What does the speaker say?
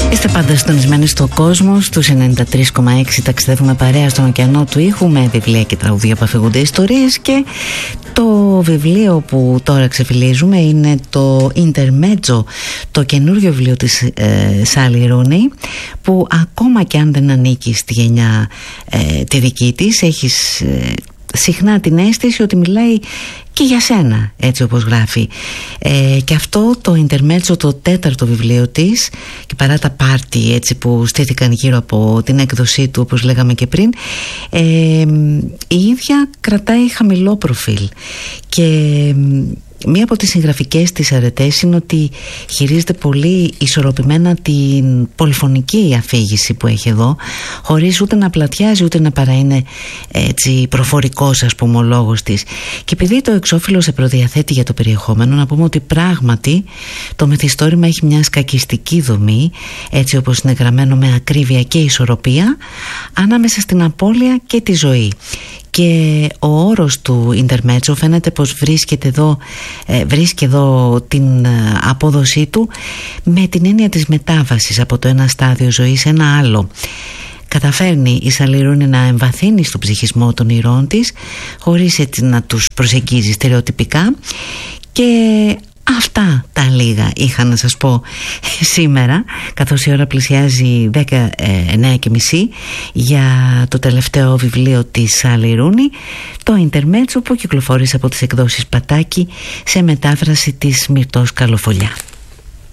Είστε πάντα συντονισμένοι στο κόσμο, στους 93,6 ταξιδεύουμε παρέα στον ωκεανό του ήχου με βιβλία και τραγουδία που αφηγούνται ιστορίες, και το βιβλίο που τώρα ξεφυλίζουμε είναι το Intermezzo, το καινούργιο βιβλίο της Sally Rooney, που ακόμα και αν δεν ανήκει στη γενιά τη δική της, έχεις συχνά την αίσθηση ότι μιλάει και για σένα, έτσι όπως γράφει. Και αυτό το Intermezzo, το τέταρτο βιβλίο της, και παρά τα πάρτι έτσι που στήθηκαν γύρω από την έκδοσή του, όπως λέγαμε και πριν, η ίδια κρατάει χαμηλό προφίλ. Και μία από τις συγγραφικές της αρετές είναι ότι χειρίζεται πολύ ισορροπημένα την πολυφωνική αφήγηση που έχει εδώ, χωρίς ούτε να πλατιάζει ούτε να παρά είναι έτσι προφορικός, ας πούμε, ο λόγος της. Και επειδή το εξώφυλλο σε προδιαθέτει για το περιεχόμενο, να πούμε ότι πράγματι το μυθιστόρημα έχει μια σκακιστική δομή, έτσι όπως είναι γραμμένο, με ακρίβεια και ισορροπία ανάμεσα στην απώλεια και τη ζωή. Και ο όρος του Intermezzo φαίνεται πως βρίσκει εδώ την απόδοσή του με την έννοια της μετάβασης από το ένα στάδιο ζωής σε ένα άλλο. Καταφέρνει η Sally Rooney να εμβαθύνει στο ψυχισμό των ηρώων της, χωρίς έτσι να τους προσεγγίζει στερεοτυπικά. Και αυτά τα λίγα είχα να σας πω σήμερα, καθώς η ώρα πλησιάζει 19:30 για το τελευταίο βιβλίο της Sally Rooney, το Intermezzo, που κυκλοφόρησε από τις εκδόσεις Πατάκη σε μετάφραση της Μυρτός Καλοφολιά.